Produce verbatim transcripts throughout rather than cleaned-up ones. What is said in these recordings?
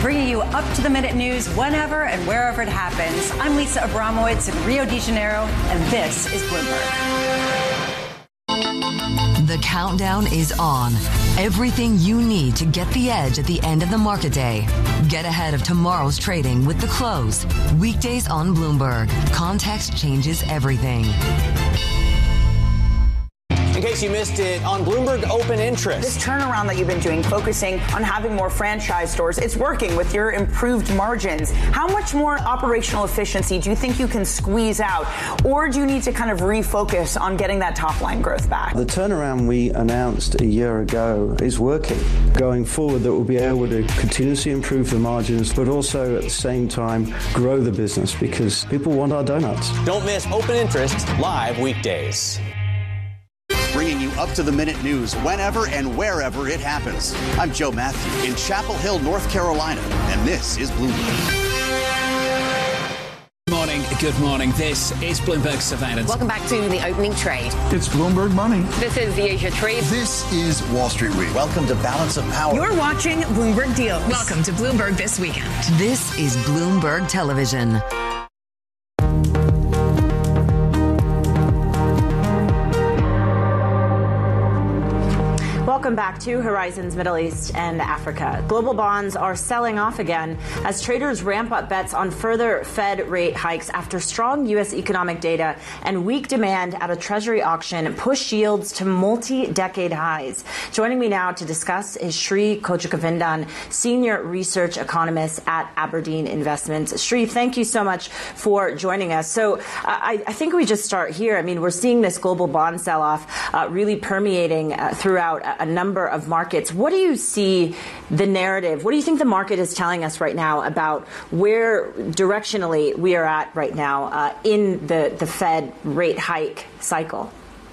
bringing you up-to-the-minute news whenever and wherever it happens. I'm Lisa Abramowitz in Rio de Janeiro, and this is Bloomberg. The countdown is on. Everything you need to get the edge at the end of the market day. Get ahead of tomorrow's trading with The Close. Weekdays on Bloomberg. Context changes everything. In case you missed it, on Bloomberg Open Interest. This turnaround that you've been doing, focusing on having more franchise stores, it's working with your improved margins. How much more operational efficiency do you think you can squeeze out? Or do you need to kind of refocus on getting that top line growth back? The turnaround we announced a year ago is working. Going forward, that we'll be able to continuously improve the margins, but also at the same time grow the business because people want our donuts. Don't miss Open Interest live weekdays. Bringing you up-to-the-minute news whenever and wherever it happens. I'm Joe Matthew in Chapel Hill, North Carolina, and this is Bloomberg. Good morning. Good morning. This is Bloomberg Surveillance. Welcome back to the opening trade. It's Bloomberg Money. This is the Asia Trade. This is Wall Street Week. Welcome to Balance of Power. You're watching Bloomberg Deals. Welcome to Bloomberg This Weekend. This is Bloomberg Television. Welcome back to Horizons Middle East and Africa. Global bonds are selling off again as traders ramp up bets on further Fed rate hikes after strong U S economic data and weak demand at a Treasury auction push yields to multi-decade highs. Joining me now to discuss is Sri Kochakavindan, Senior Research Economist at Aberdeen Investments. Sri, thank you so much for joining us. So uh, I, I think we just start here. I mean, we're seeing this global bond sell-off uh, really permeating uh, throughout a, a number of markets. What do you see the narrative? What do you think the market is telling us right now about where directionally we are at right now uh, in the, the Fed rate hike cycle?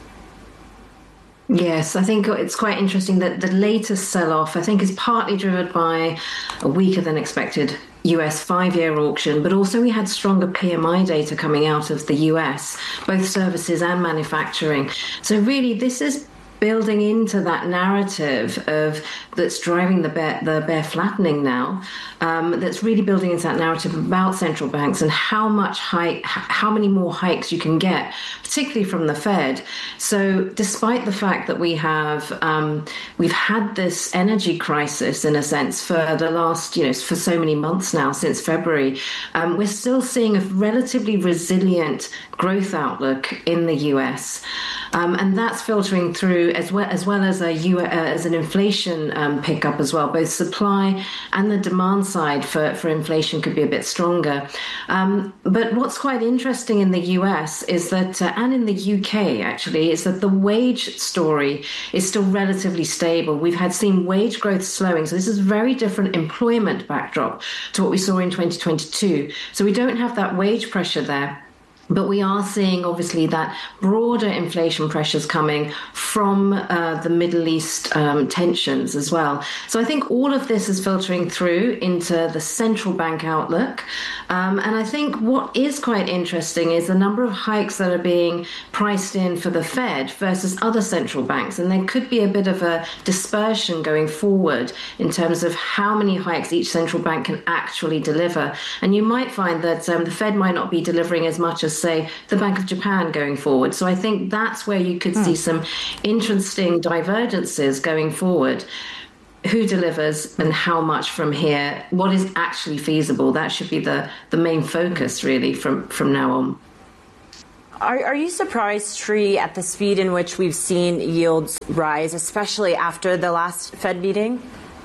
Yes, I think it's quite interesting that the latest sell-off, I think, is partly driven by a weaker than expected U S five-year auction, but also we had stronger P M I data coming out of the U S, both services and manufacturing. So really, this is building into that narrative of that's driving the bear, the bear flattening now, um, that's really building into that narrative about central banks and how much hike, how many more hikes you can get, particularly from the Fed. So despite the fact that we have, um, we've had this energy crisis in a sense for the last, you know, for so many months now, since February, um, we're still seeing a relatively resilient growth outlook in the U S. Um, and that's filtering through as well as well as a U, uh, as an inflation um, pickup as well. Both supply and the demand side for, for inflation could be a bit stronger. Um, but what's quite interesting in the U S is that, uh, and in the U K actually, is that the wage story is still relatively stable. We've had seen wage growth slowing, so this is a very different employment backdrop to what we saw in twenty twenty-two. So we don't have that wage pressure there. But we are seeing, obviously, that broader inflation pressures coming from uh, the Middle East um, tensions as well. So I think all of this is filtering through into the central bank outlook. Um, and I think what is quite interesting is the number of hikes that are being priced in for the Fed versus other central banks. And there could be a bit of a dispersion going forward in terms of how many hikes each central bank can actually deliver. And you might find that um, the Fed might not be delivering as much as, say, the Bank of Japan going forward. So I think that's where you could mm. see some interesting divergences going forward. Who delivers and how much from here? What is actually feasible? That should be the, the main focus, really, from, from now on. Are, are you surprised, Sri, at the speed in which we've seen yields rise, especially after the last Fed meeting?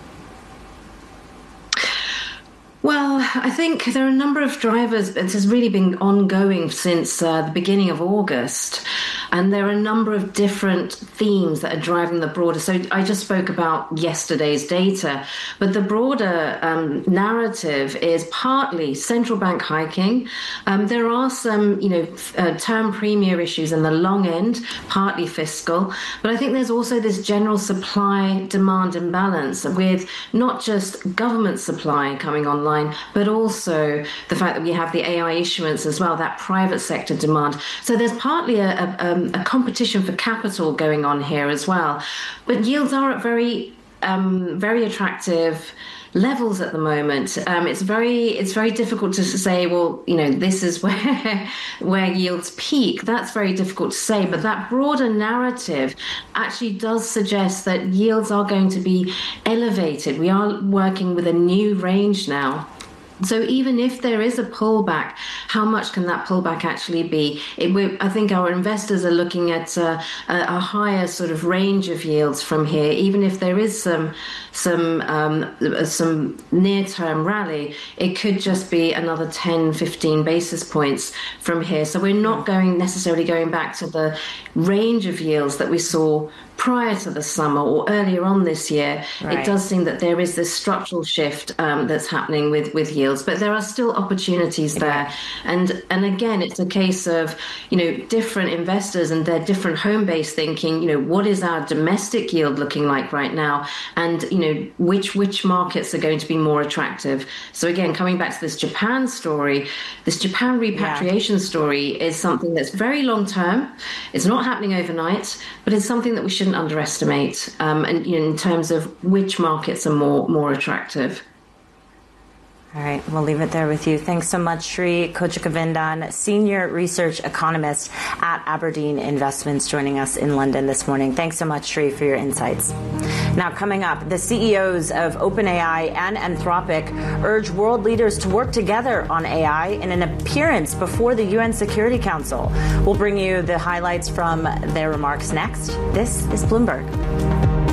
Well, I think there are a number of drivers. It has really been ongoing since uh, the beginning of August. And there are a number of different themes that are driving the broader. So I just spoke about yesterday's data, but the broader um, narrative is partly central bank hiking. Um, there are some, you know, uh, term premium issues in the long end, partly fiscal. But I think there's also this general supply demand imbalance with not just government supply coming online, but also the fact that we have the A I issuance as well, that private sector demand. So there's partly a, a, a competition for capital going on here as well. But yields are at very, um, very attractive levels at the moment. Um, it's very it's very difficult to say, well, you know, this is where where yields peak. That's very difficult to say, but that broader narrative actually does suggest that yields are going to be elevated. We are working with a new range now. So even if there is a pullback, how much can that pullback actually be? It, we, I think our investors are looking at uh, a, a higher sort of range of yields from here. Even if there is some some um, some near-term rally, it could just be another ten, fifteen basis points from here. So we're not going necessarily going back to the range of yields that we saw prior to the summer or earlier on this year. Right. It does seem that there is this structural shift um, that's happening with, with yields, but there are still opportunities there. Yeah. And and again, it's a case of, you know, different investors and their different home base thinking, you know, what is our domestic yield looking like right now? And, you know, which which markets are going to be more attractive? So again, coming back to this Japan story, this Japan repatriation yeah. story is something that's very long term. It's not happening overnight, but it's something that we shouldn't underestimate, um, and you know, in terms of which markets are more more attractive. All right, we'll leave it there with you. Thanks so much, Sri Kochikavindan, Senior Research Economist at Aberdeen Investments, joining us in London this morning. Thanks so much, Sri, for your insights. Now, coming up, the C E Os of OpenAI and Anthropic urge world leaders to work together on A I in an appearance before the U N Security Council. We'll bring you the highlights from their remarks next. This is Bloomberg.